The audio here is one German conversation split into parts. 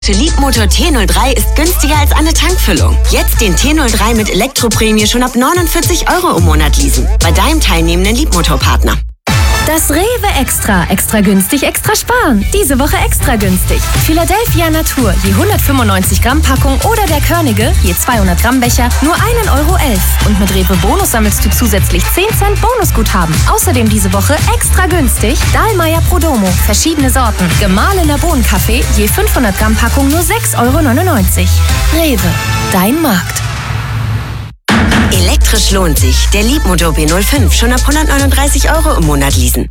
Der Leapmotor T03 ist günstiger als eine Tankfüllung. Jetzt den T03 mit Elektroprämie schon ab 49 € im Monat leasen. Bei deinem teilnehmenden Leapmotor-Partner. Das Rewe Extra. Extra günstig, extra sparen. Diese Woche extra günstig. Philadelphia Natur, je 195 Gramm Packung oder der Körnige, je 200 Gramm Becher, nur 1,11 €. Und mit Rewe Bonus sammelst du zusätzlich 10 Cent Bonusguthaben. Außerdem diese Woche extra günstig Dahlmeier Prodomo, verschiedene Sorten. Gemahlener Bohnenkaffee, je 500 Gramm Packung nur 6,99 €. Rewe, dein Markt. Elektrisch lohnt sich. Der Leapmotor B05 schon ab 139 € im Monat leasen.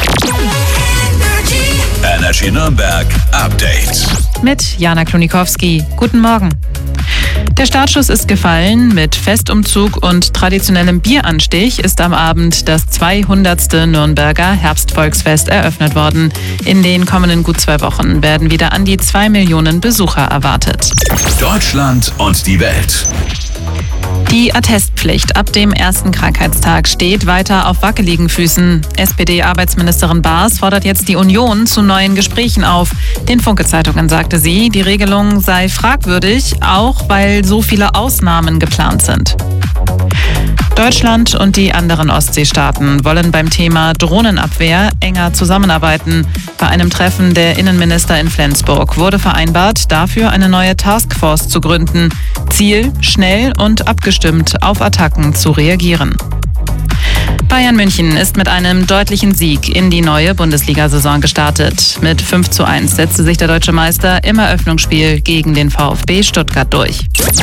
Energy Nürnberg Update. Mit Jana Klonikowski. Guten Morgen. Der Startschuss ist gefallen. Mit Festumzug und traditionellem Bieranstich ist am Abend das 200. Nürnberger Herbstvolksfest eröffnet worden. In den kommenden gut 2 Wochen werden wieder an die 2 Millionen Besucher erwartet. Deutschland und die Welt. Die Attestpflicht ab dem ersten Krankheitstag steht weiter auf wackeligen Füßen. SPD-Arbeitsministerin Baas fordert jetzt die Union zu neuen Gesprächen auf. Den Funke-Zeitungen sagte sie, die Regelung sei fragwürdig, auch weil so viele Ausnahmen geplant sind. Deutschland und die anderen Ostseestaaten wollen beim Thema Drohnenabwehr enger zusammenarbeiten. Bei einem Treffen der Innenminister in Flensburg wurde vereinbart, dafür eine neue Taskforce zu gründen. Ziel, schnell und abgestimmt auf Attacken zu reagieren. Bayern München ist mit einem deutlichen Sieg in die neue Bundesliga-Saison gestartet. Mit 5:1 setzte sich der deutsche Meister im Eröffnungsspiel gegen den VfB Stuttgart durch.